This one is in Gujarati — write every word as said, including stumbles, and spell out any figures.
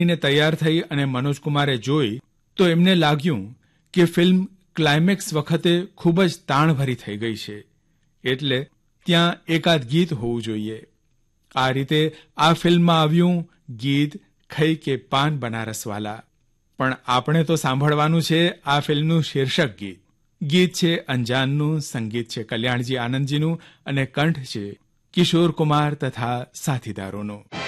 ને તૈયાર થઈ અને મનોજકુમારે જોઈ તો એમને લાગ્યું કે ફિલ્મ ક્લાઇમેક્સ વખતે ખૂબ જ તાણભરી થઈ ગઈ છે, એટલે ત્યાં એકાદ ગીત હોવું જોઈએ. આ રીતે આ ફિલ્મમાં આવ્યું ગીત ખઈ કે પાન બનારસવાલા. પણ આપણે તો સાંભળવાનું છે આ ફિલ્મનું શીર્ષક ગીત. ગીત છે અંજાનનું, સંગીત છે કલ્યાણજી આનંદજીનું અને કંઠ છે કિશોર કુમાર તથા સાથીદારોનો.